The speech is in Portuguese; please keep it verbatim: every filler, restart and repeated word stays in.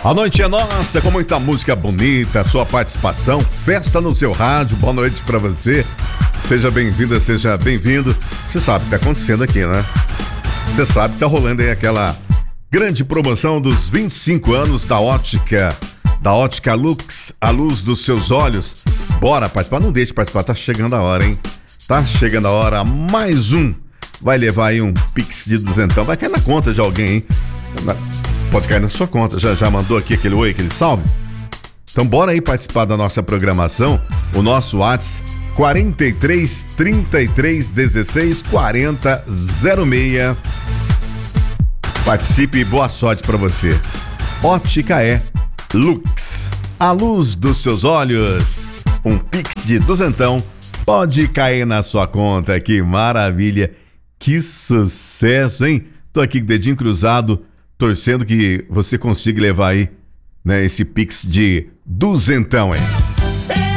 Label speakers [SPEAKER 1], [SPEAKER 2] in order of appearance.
[SPEAKER 1] A noite é nossa, com muita música bonita, sua participação, festa no seu rádio. Boa noite pra você. Seja bem-vinda, seja bem-vindo. Você sabe o que tá acontecendo aqui, né? Você sabe que tá rolando aí aquela grande promoção dos vinte e cinco anos da ótica, da ótica Lux, a luz dos seus olhos. Bora participar, não deixe de participar, tá chegando a hora, hein? Tá chegando a hora, mais um. Vai levar aí um pix de duzentão, vai cair na conta de alguém, hein? Pode cair na sua conta, já, já mandou aqui aquele oi, aquele salve? Então bora aí participar da nossa programação, o nosso WhatsApp quarenta e três, trinta e três, dezesseis, quarenta, zero seis. Participe e boa sorte pra você. Ótica é Lux, a luz dos seus olhos. Um pix de duzentão pode cair na sua conta, que maravilha, que sucesso, hein? Tô aqui com o dedinho cruzado, torcendo que você consiga levar aí, né, esse pix de duzentão, hein?